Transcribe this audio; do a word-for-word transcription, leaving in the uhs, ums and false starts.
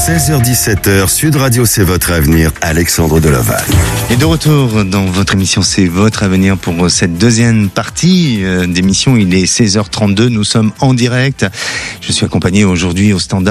seize heures dix-sept heures, Sud Radio, c'est votre avenir, Alexandre Deloval. Et de retour dans votre émission, c'est votre avenir pour cette deuxième partie d'émission. Il est seize heures trente-deux, nous sommes en direct. Je suis accompagné aujourd'hui au standard